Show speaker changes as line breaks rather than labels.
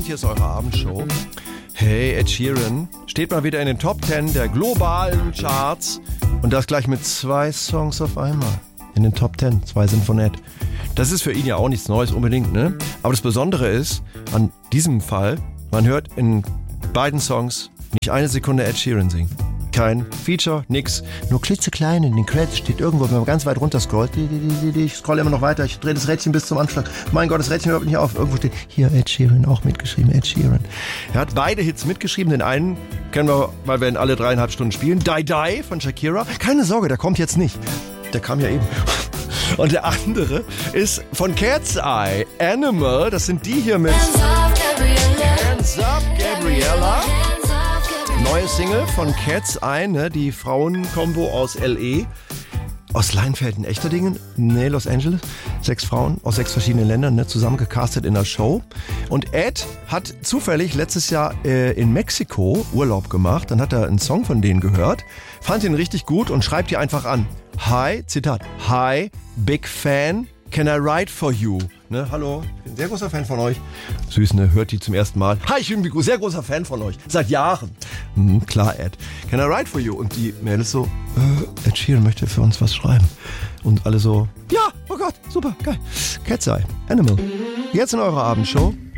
hier ist eure Abendshow. Hey, Ed Sheeran steht mal wieder in den Top 10 der globalen Charts. Und das gleich mit 2 Songs auf einmal. In den Top 10, 2 sind von Ed. Das ist für ihn ja auch nichts Neues unbedingt, ne? Aber das Besondere ist, an diesem Fall, man hört in beiden Songs nicht eine Sekunde Ed Sheeran singen. Kein Feature, nix. Nur klitzeklein in den Credits steht irgendwo, wenn man ganz weit runter scrollt. Ich scroll immer noch weiter, ich drehe das Rädchen bis zum Anschlag. Mein Gott, das Rädchen hört nicht auf. Irgendwo steht, hier Ed Sheeran, auch mitgeschrieben, Ed Sheeran. Er hat beide Hits mitgeschrieben. Den einen kennen wir, weil wir ihn alle 3,5 Stunden spielen. Die Die von Shakira. Keine Sorge, der kommt jetzt nicht. Der kam ja eben. Und der andere ist von Cat's Eye, Animal. Das sind die hier mit Hands Up, Gabriella. Neue Single von Cat's Eye, ne? Die Frauenkombo aus L.A. Aus Leinfelden, ein echter Ding? Nee, Los Angeles. 6 Frauen aus 6 verschiedenen Ländern, ne? Zusammen gecastet in der Show. Und Ed hat zufällig letztes Jahr in Mexiko Urlaub gemacht. Dann hat er einen Song von denen gehört, fand ihn richtig gut und schreibt die einfach an. Hi, Zitat, Hi, big fan, can I write for you? Ne, hallo, ich bin ein sehr großer Fan von euch. Süß, ne, hört die zum ersten Mal. Hi, ich bin ein sehr großer Fan von euch. Seit Jahren. Klar, Ed. Can I write for you? Und die Mädels so, Ed Sheeran möchte für uns was schreiben. Und alle so, ja, oh Gott, super, geil. Cat's Eye, Animal. Jetzt in eurer Abendshow.